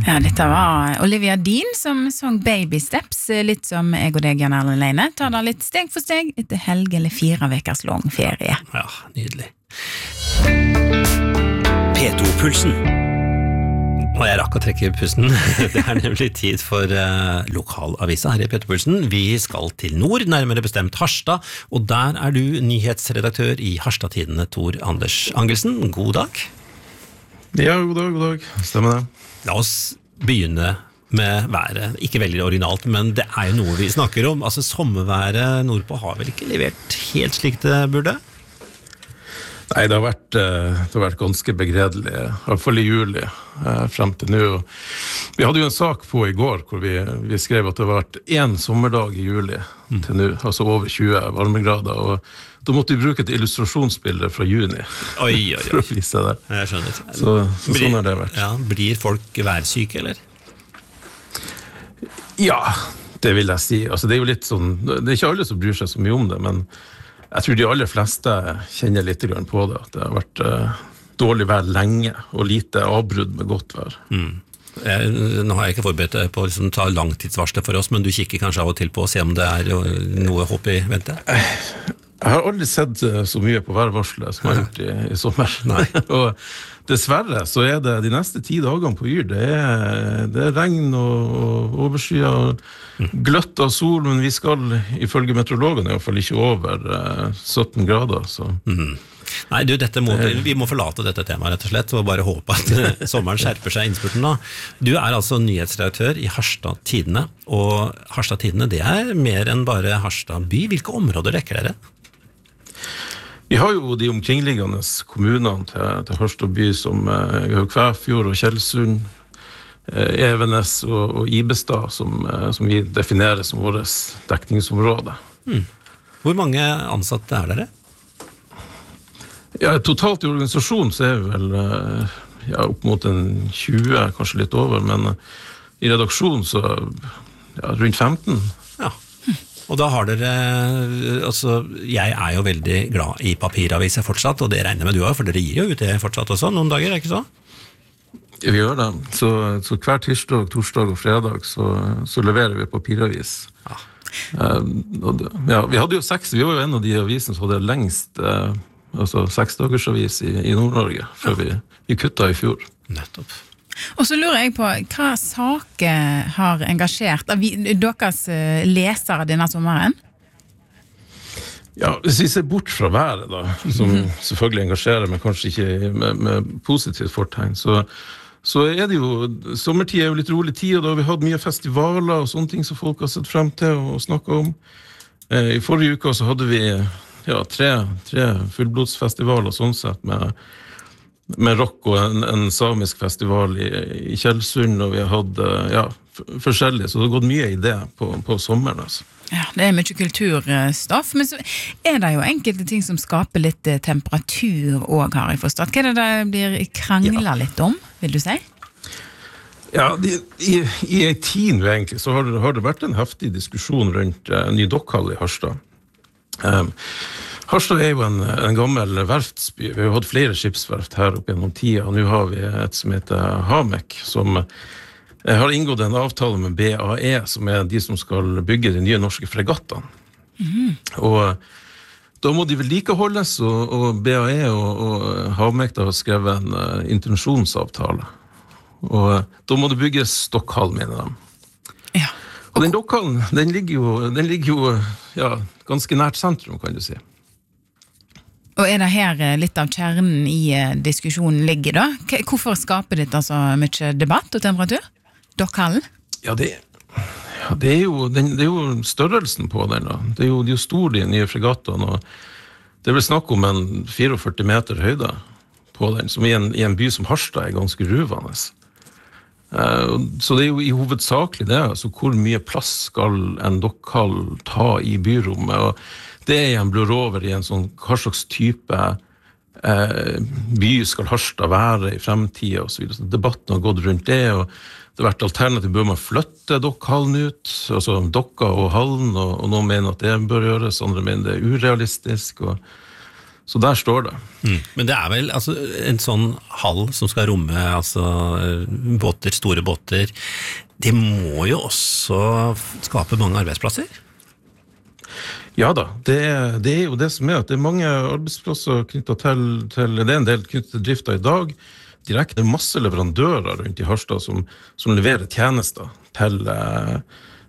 Ja, dette var Olivia Dean som sang Baby Steps, litt som jeg og deg, Jan Erlend Leine. Ta da litt steg for steg etter helg eller 4 ukers lang ferie. Ja, nydelig. P2-pulsen. Og jeg rakk å trekke pusten. Det nemlig tid for lokalavisa her i P2-pulsen. Vi skal til nord, nærmere bestemt Harstad, og der du nyhetsredaktør i Harstad-tidene, Tor Anders Angelsen. God dag. Ja, god dag. Stemmer det. La oss begynne med været. Ikke veldig originalt, men det jo noe vi snakker om. Altså, sommerværet nordpå har vel ikke levert helt slik det burde? Nei, det har vært ganske begredelig, I hvert fall I juli, frem til nå. Vi hadde jo en sak på I går, hvor vi skrev at det har vært 1 sommerdag I juli til nå, altså over 20 varmegrader, og da måtte vi bruke et illustrasjonsbilde fra juni for å vise det. Jeg skjønner. Så sånn har det vært. Ja, blir folk værsyke, eller? Ja, det vil jeg si. Altså, det jo litt sånn, det ikke alle som bryr seg så mye om det, men jeg tror de aller fleste kjenner litt grann på det, at det har vært dårlig vær lenge, og lite avbrudd med godt vær. Nå har jeg ikke forberedt deg på å liksom, ta langtidsvarslet for oss, men du kikker kanskje av og til på å se om det noe håp I vente? Jeg har aldri sett så mye på værvarselet som jeg har gjort I sommer. Nei. Og dessverre så det de neste 10 dagene på Yr, det regn og overskyet og gløtt av sol, men vi skal ifølge meteorologene I hvert fall ikke over 17 grader. Så. Nei, du, vi må forlate dette temaet rett og slett, og bare håpe at sommeren skjerper seg innspurten da. Du altså nyhetsredaktør I Harstad-tidene, og Harstad-tidene det mer enn bare Harstad by. Hvilke områder dekker dere? Vi har jo de omkringliggende kommunene til Harstad by som Kvæfjord og Kjelsund, Evenes og Ibestad som vi definerer som vårt dekningsområde. Hvor mange ansatte dere? Ja, totalt I organisasjonen så vi vel opp mot 20, kanskje litt over, men I redaksjonen så rundt 15. Ja. Og da har dere, altså, jeg jo veldig glad I papiraviser fortsatt, og det regner med du også, for dere gir jo ut det fortsatt også, noen dager, ikke så? Vi gjør det, så hver tirsdag, torsdag og fredag så leverer vi papiravis. Vi hadde jo 6, vi var jo en av de avisene som hadde lengst, altså 6-dagersavis I Nord-Norge, før vi kuttet I fjor. Nettopp. Og så lurer jeg på, hva saker har engasjert deres lesere denne sommeren? Ja, hvis vi ser bort fra været da, som selvfølgelig engasjerer, men kanskje ikke med positivt fortegn, så det jo, sommertid jo litt rolig tid, og da har vi hatt mye festivaler og sånne ting som folk har sett frem til og snakket om. I forrige uke så hadde vi 3 fullblodsfestivaler sånn sett med rock og en samisk festival I Kjelsund, og vi har hatt forskjellige, så det har gått mye I det på sommeren. Altså. Ja, det mye kulturstoff, men så det jo enkelte ting som skaper litt temperatur også, har jeg forstått. Hva det blir kranglet litt om, vil du si? Ja, I en tid egentlig, så har det vært en heftig diskusjon rundt ny dokkhall I Harstad. Harstad jo en gammel verftsby. Vi har hatt flere skipsverft her oppe gjennom tida, og nå har vi et som heter Hamek, som har inngått en avtale med BAE, som de som skal bygge de nye norske fregattene. Og da må de vedlikeholdes, og BAE og Hamek har skrevet en intensjonsavtale. Og da må det bygges dokkhall, mener de. Ja. Og den dokkhallen, den ligger jo ganske nært sentrum, kan du si. Og det her litt av kjernen I diskusjonen ligger da? Hvorfor skaper dette så mye debatt og temperatur? Dokkhallen? Ja, det jo størrelsen på den da. Det jo stor de nye fregattene, og det vil snakk om en 44 meter høyde på den, som I en by som Harstad ganske ruvende. Så det jo I hovedsakelig det, altså hvor mye plass skal en dokkhall ta I byrommet, og det en blør over I en sånn, hva slags type by skal Harstad være I fremtiden, og så videre. Så debatten har gått rundt det, og det har vært alternativ, bør man flytte dokkhallen ut, altså dokka og hallen, og noen mener at det bør gjøres, andre mener det urealistisk, og Så der står det. Men det vel altså, en sånn hall som skal romme altså, båter, store båter, det må jo også skape mange arbeidsplasser? Ja da, det jo det som at det mange arbeidsplasser knyttet til det en del knyttet til drifta I dag, direkte masse leverandører rundt I Harstad som leverer tjenester